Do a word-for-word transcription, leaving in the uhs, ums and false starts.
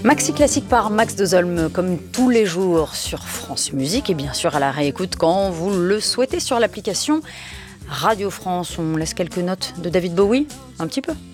Maxi classique par Max Dezolm, comme tous les jours sur France Musique et bien sûr à la réécoute quand vous le souhaitez sur l'application Radio France. On laisse quelques notes de David Bowie, un petit peu.